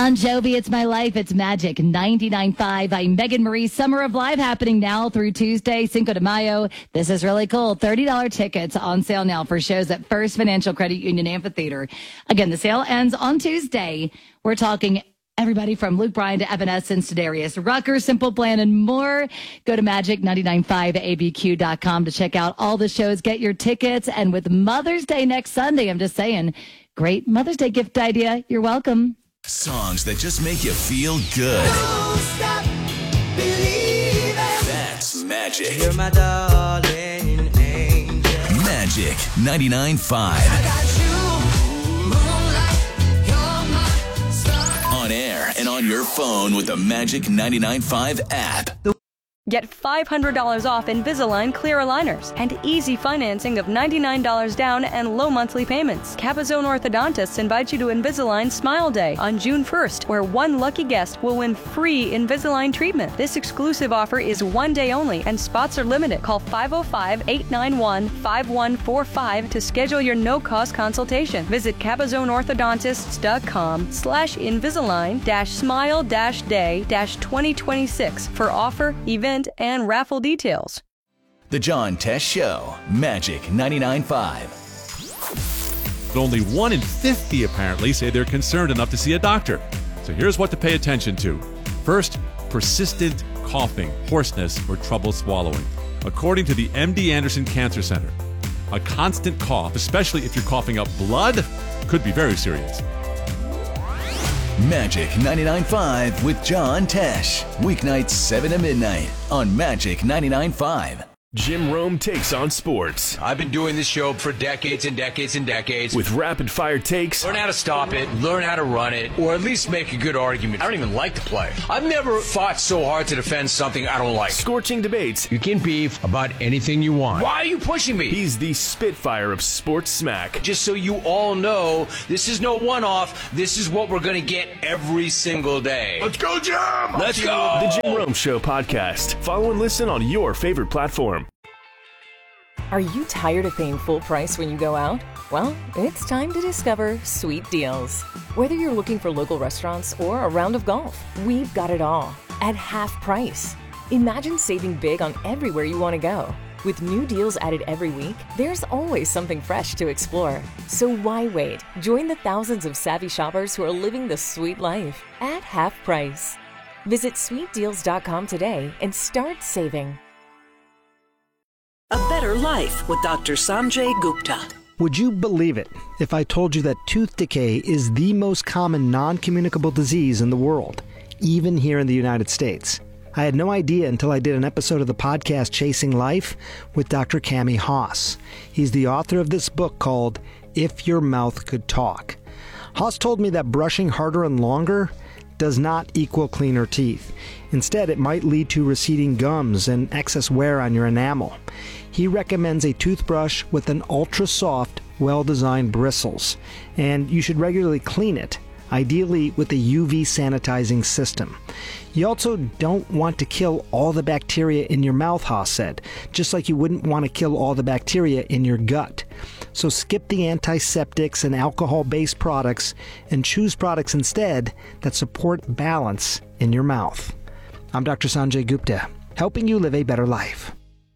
Bon Jovi, It's My Life, It's Magic 99.5. I'm Megan Marie. Summer of Live happening now through Tuesday, Cinco de Mayo. This is really cool. $30 tickets on sale now for shows at First Financial Credit Union Amphitheater. Again, the sale ends on Tuesday. We're talking everybody from Luke Bryan to Evanescence to Darius Rucker, Simple Plan, and more. Go to magic995abq.com to check out all the shows. Get your tickets. And with Mother's Day next Sunday, I'm just saying, great Mother's Day gift idea. You're welcome. Songs that just make you feel good. Don't stop believing. That's Magic. You're my darling angel. Magic 99.5. I got you, moonlight, you're my star. On air and on your phone with the Magic 99.5 app. Get $500 off Invisalign clear aligners and easy financing of $99 down and low monthly payments. Capizone Orthodontists invite you to Invisalign Smile Day on June 1st, where one lucky guest will win free Invisalign treatment. This exclusive offer is one day only and spots are limited. Call 505-891-5145 to schedule your no-cost consultation. Visit capizoneorthodontists.com/Invisalign-smile-day-2026 for offer, event, and raffle details. The John Test Show. Magic 99.5. But only 1 in 50 apparently say they're concerned enough to see a doctor. So here's what to pay attention to. First, persistent coughing, hoarseness, or trouble swallowing. According to the MD Anderson Cancer Center, a constant cough, especially if you're coughing up blood, could be very serious. Magic 99.5 with John Tesh. Weeknights 7 to midnight on Magic 99.5. Jim Rome takes on sports I've been doing this show for decades and decades and decades. with rapid-fire takes, Learn how to stop it, learn how to run it, or at least make a good argument. I don't even like the play. I've never fought so hard to defend something I don't like. scorching debates. You can beef about anything you want. Why are you pushing me? He's the Spitfire of sports smack. Just so you all know, this is no one-off. This is what we're going to get every single day. Let's go, Jim! Let's go! The Jim Rome Show podcast. Follow and listen on your favorite platform. Are you tired of paying full price when you go out? Well, it's time to discover Sweet Deals. Whether you're looking for local restaurants or a round of golf, we've got it all at half price. Imagine saving big on everywhere you want to go. With new deals added every week, there's always something fresh to explore. So why wait? Join the thousands of savvy shoppers who are living the sweet life at half price. Visit sweetdeals.com today and start saving. A Better Life with Dr. Sanjay Gupta. Would you believe it if I told you that tooth decay is the most common non-communicable disease in the world, even here in the United States? I had no idea until I did an episode of the podcast Chasing Life with Dr. Cami Haas. He's the author of this book called If Your Mouth Could Talk. Haas told me that brushing harder and longer does not equal cleaner teeth. Instead, it might lead to receding gums and excess wear on your enamel. He recommends a toothbrush with an ultra-soft, well-designed bristles, and you should regularly clean it, ideally with a UV sanitizing system. You also don't want to kill all the bacteria in your mouth, Haas said, just like you wouldn't want to kill all the bacteria in your gut. So skip the antiseptics and alcohol-based products and choose products instead that support balance in your mouth. I'm Dr. Sanjay Gupta, helping you live a better life.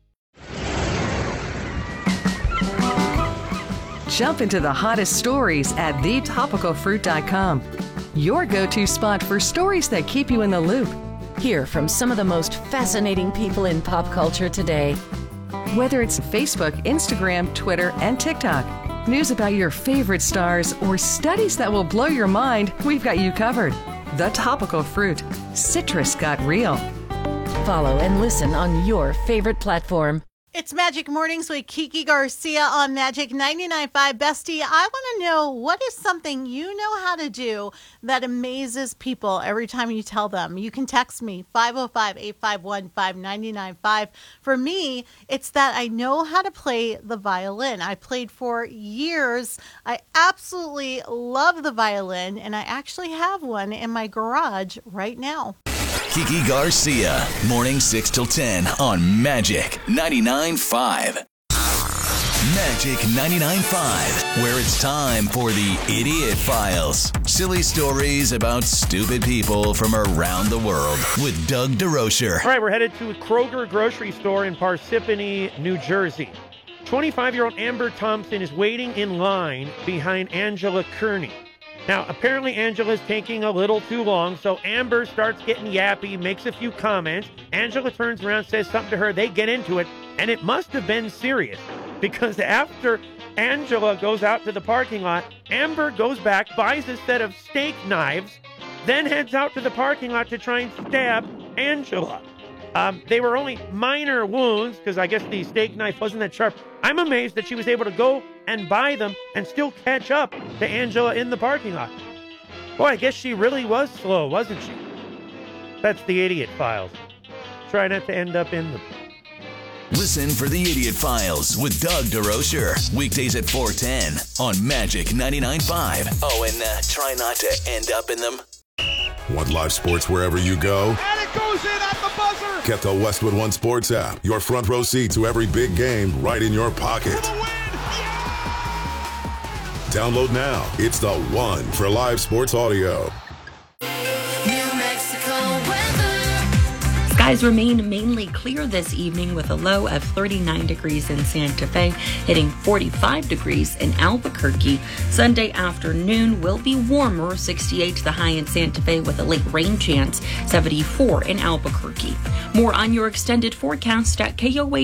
Jump into the hottest stories at thetopicalfruit.com. Your go-to spot for stories that keep you in the loop. Hear from some of the most fascinating people in pop culture today. Whether it's Facebook, Instagram, Twitter, and TikTok, news about your favorite stars, or studies that will blow your mind, we've got you covered. The Topical Fruit. Citrus got real. Follow and listen on your favorite platform. It's Magic Mornings with Kiki Garcia on Magic 99.5. Bestie, I want to know, what is something you know how to do that amazes people every time you tell them? You can text me, 505-851-5995. For me, it's that I know how to play the violin. I played for years. I absolutely love the violin, and I actually have one in my garage right now. Kiki Garcia, morning 6 till 10 on Magic 99.5. Magic 99.5, where it's time for the Idiot Files. Silly stories about stupid people from around the world with Doug DeRocher. All right, we're headed to Kroger grocery store in Parsippany, New Jersey. 25-year-old Amber Thompson is waiting in line behind Angela Kearney. Now, apparently Angela's taking a little too long, so Amber starts getting yappy, makes a few comments. Angela turns around, says something to her. They get into it, and it must have been serious, because after Angela goes out to the parking lot, Amber goes back, buys a set of steak knives, then heads out to the parking lot to try and stab Angela. They were only minor wounds, because I guess the steak knife wasn't that sharp. I'm amazed that she was able to go and buy them and still catch up to Angela in the parking lot. Boy, I guess she really was slow, wasn't she? That's the Idiot Files. Try not to end up in them. Listen for the Idiot Files with Doug DeRocher. Weekdays at 4:10 on Magic 99.5. Oh, and try not to end up in them. Want live sports wherever you go? And it goes in at the buzzer. Get the Westwood One Sports app. Your front row seat to every big game right in your pocket. Download now. It's the one for live sports audio. Skies remain mainly clear this evening with a low of 39 degrees in Santa Fe, hitting 45 degrees in Albuquerque. Sunday afternoon will be warmer, 68 the high in Santa Fe with a late rain chance, 74 in Albuquerque. More on your extended forecast at KOA.